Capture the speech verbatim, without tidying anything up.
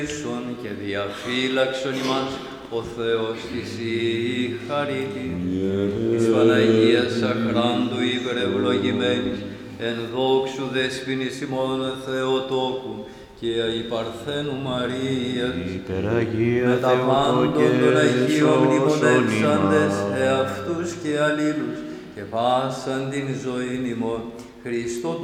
και διαφύλαξον ημάς ο Θεός της η χαρίτη, της Παναγίας Αχράντου υπερευλογημένης, εν δόξου δεσποινής ημών Θεοτόκου και η Παρθένου Μαρίας, με τα πάντων των Αγίων μνημονεύσαντες εαυτούς και αλλήλους και πάσαν την ζωήν ημών Χριστό